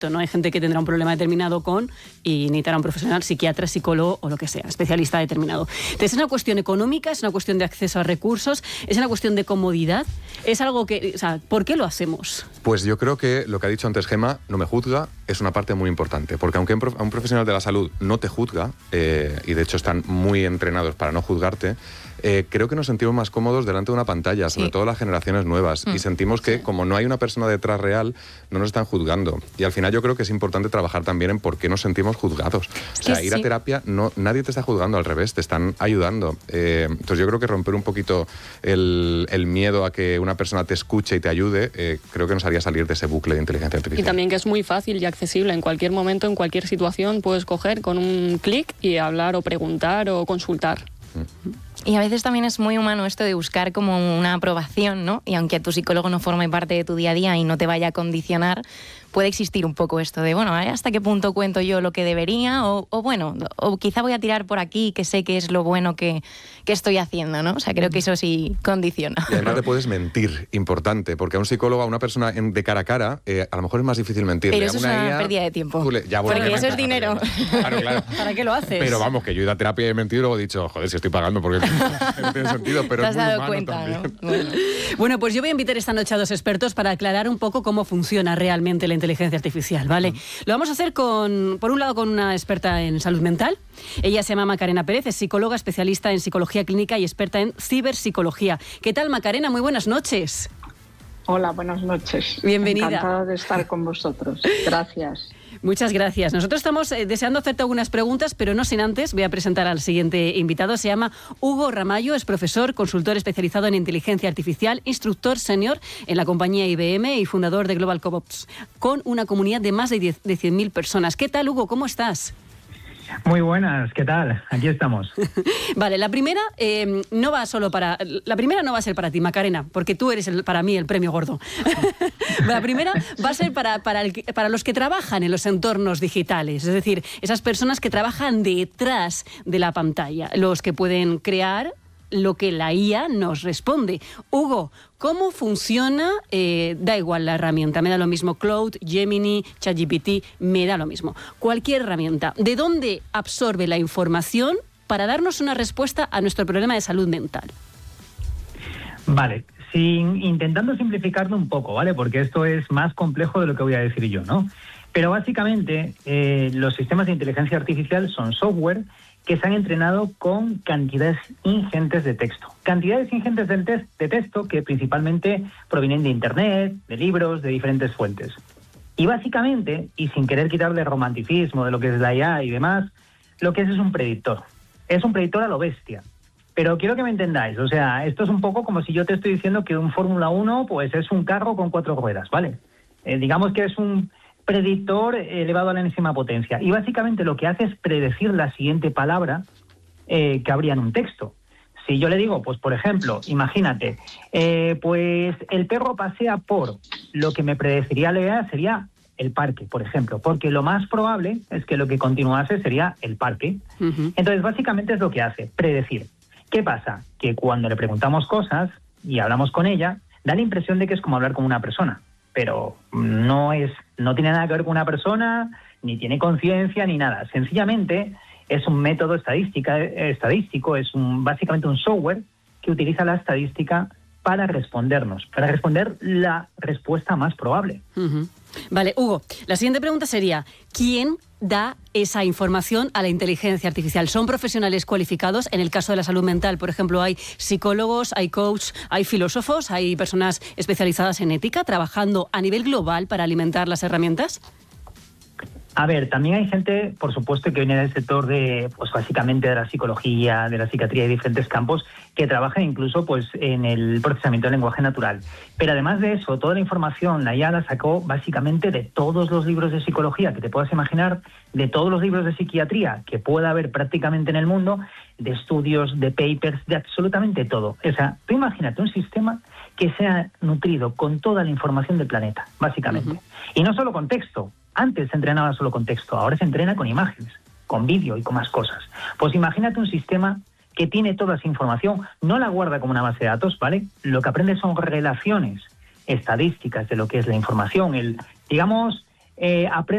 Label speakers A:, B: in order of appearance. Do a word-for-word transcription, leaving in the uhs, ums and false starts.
A: ¿no? Hay gente que tendrá un problema determinado con y necesitará un profesional, psiquiatra, psicólogo o lo que sea, especialista determinado. Entonces, ¿es una cuestión económica? ¿Es una cuestión de acceso a recursos? ¿Es una cuestión de comodidad? ¿Es algo que, o sea, ¿por qué lo hacemos?
B: Pues yo creo que lo que ha dicho antes Gemma, no me juzga, es una parte muy importante, porque aunque un profesional de la salud no te juzga, eh, y de hecho están muy entrenados para no juzgarte, eh, creo que nos sentimos más cómodos delante de una pantalla, sobre sí. todo las generaciones nuevas, mm. y sentimos que sí. como no hay una persona detrás real, no nos están juzgando. Y al final yo creo que es importante trabajar también en por qué nos sentimos juzgados. O sea, sí, ir sí. a terapia, no, nadie te está juzgando, al revés, te están ayudando. Eh, entonces yo creo que romper un poquito el, el miedo a que una persona te escuche y te ayude, eh, creo que nos haría salir de ese bucle de inteligencia artificial.
C: Y también que es muy fácil y accesible. En cualquier momento, en cualquier situación, puedes coger con un clic y hablar o preguntar o consultar.
B: Mm.
D: Y a veces también es muy humano esto de buscar como una aprobación, ¿no? Y aunque tu psicólogo no forme parte de tu día a día y no te vaya a condicionar, puede existir un poco esto de, bueno, ¿hasta qué punto cuento yo lo que debería? O, o bueno, o quizá voy a tirar por aquí, que sé que es lo bueno que, que estoy haciendo, ¿no? O sea, creo que eso sí condiciona.
B: Y además te puedes mentir, importante, porque a un psicólogo, a una persona en, de cara a cara, eh, a lo mejor es más difícil mentirle.
D: Pero eso
B: una
D: es una
B: I A,
D: pérdida de tiempo.
B: Le, ya, bueno,
D: porque eso es dinero.
B: Claro, claro.
A: ¿Para qué lo haces?
B: Pero vamos, que yo he ido a terapia y he mentido y luego he dicho, joder, si estoy pagando porque no tiene sentido, pero
D: te
B: es
D: has
B: muy
D: dado
B: humano
D: cuenta,
B: también.
D: ¿no? Bueno.
A: Bueno, pues yo voy a invitar esta noche a dos expertos para aclarar un poco cómo funciona realmente la inteligencia artificial, ¿vale? Mm. Lo vamos a hacer con, por un lado, con una experta en salud mental. Ella se llama Macarena Pérez, es psicóloga, especialista en psicología clínica y experta en ciberpsicología. ¿Qué tal, Macarena? Muy buenas noches.
E: Hola, buenas noches.
A: Bienvenida.
E: Encantada de estar con vosotros. Gracias.
A: Muchas gracias. Nosotros estamos eh, deseando hacerte algunas preguntas, pero no sin antes. Voy a presentar al siguiente invitado. Se llama Hugo Ramallo, es profesor, consultor especializado en inteligencia artificial, instructor senior en la compañía I B M y fundador de Global Cobots, con una comunidad de más de cien mil personas. ¿Qué tal, Hugo? ¿Cómo estás?
F: Muy buenas, ¿qué tal? Aquí estamos.
A: Vale, la primera eh, no va solo para... La primera no va a ser para ti, Macarena, porque tú eres el, para mí el premio gordo. La primera va a ser para, para, el, para los que trabajan en los entornos digitales, es decir, esas personas que trabajan detrás de la pantalla, los que pueden crear lo que la I A nos responde. Hugo, ¿cómo funciona? Eh, da igual la herramienta, me da lo mismo. Claude, Gemini, ChatGPT, me da lo mismo. Cualquier herramienta. ¿De dónde absorbe la información para darnos una respuesta a nuestro problema de salud mental?
F: Vale, sin, intentando simplificarlo un poco, ¿vale? Porque esto es más complejo de lo que voy a decir yo, ¿no? Pero básicamente eh, los sistemas de inteligencia artificial son software que se han entrenado con cantidades ingentes de texto. Cantidades ingentes de, te- de texto que principalmente provienen de Internet, de libros, de diferentes fuentes. Y básicamente, y sin querer quitarle romanticismo de lo que es la I A y demás, lo que es es un predictor. Es un predictor a lo bestia. Pero quiero que me entendáis, o sea, esto es un poco como si yo te estoy diciendo que un Fórmula uno pues es un carro con cuatro ruedas, ¿vale? Eh, digamos que es un predictor elevado a la enésima potencia. Y básicamente lo que hace es predecir la siguiente palabra eh, que habría en un texto. Si yo le digo, pues por ejemplo, imagínate, eh, pues el perro pasea por, lo que me predeciría la idea sería el parque, por ejemplo, porque lo más probable es que lo que continuase sería el parque. Uh-huh. Entonces, básicamente es lo que hace, predecir. ¿Qué pasa? Que cuando le preguntamos cosas y hablamos con ella, da la impresión de que es como hablar con una persona. Pero no es, no tiene nada que ver con una persona, ni tiene conciencia, ni nada. Sencillamente es un método estadística, estadístico, es un, básicamente un software que utiliza la estadística para respondernos, para responder la respuesta más probable.
A: Uh-huh. Vale, Hugo, la siguiente pregunta sería, ¿quién da esa información a la inteligencia artificial? ¿Son profesionales cualificados? En el caso de la salud mental, por ejemplo, hay psicólogos, hay coaches, hay filósofos, hay personas especializadas en ética trabajando a nivel global para alimentar las herramientas.
F: A ver, también hay gente, por supuesto, que viene del sector de, pues básicamente de la psicología, de la psiquiatría y diferentes campos, que trabaja incluso pues en el procesamiento del lenguaje natural. Pero además de eso, toda la información la I A la sacó básicamente de todos los libros de psicología que te puedas imaginar, de todos los libros de psiquiatría que pueda haber prácticamente en el mundo, de estudios, de papers, de absolutamente todo. O sea, tú imagínate un sistema que sea nutrido con toda la información del planeta, básicamente. Uh-huh. Y no solo con texto. Antes se entrenaba solo con texto, ahora se entrena con imágenes, con vídeo y con más cosas. Pues imagínate un sistema que tiene toda esa información, no la guarda como una base de datos, ¿vale? Lo que aprende son relaciones estadísticas de lo que es la información. El, digamos, eh, aprende